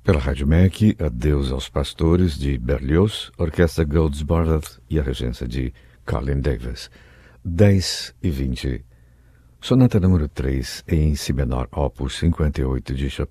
Pela Rádio MEC, Adeus aos Pastores, de Berlioz, Orquestra Goldsborough e a regência de Colin Davis. 10 e 20. Sonata número 3, em Si menor, opus 58 de Chopin.